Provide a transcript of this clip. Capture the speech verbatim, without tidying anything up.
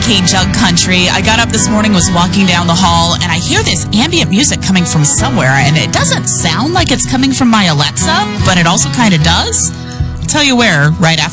K Jug Country. I got up this morning, was walking down the hall, and I hear this ambient music coming from somewhere, and it doesn't sound like it's coming from my Alexa, but it also kind of does. I'll tell you where right after